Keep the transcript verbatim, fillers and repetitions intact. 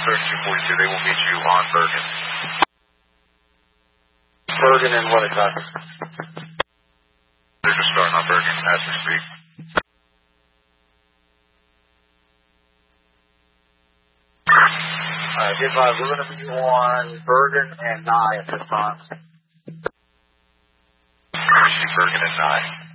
thirty-two forty-two, they will meet you on Bergen. Bergen and what exactly? They're just starting on Bergen as we speak. Alright, be advised, we're going to be on Bergen and Nye at this time. Bergen and Nye.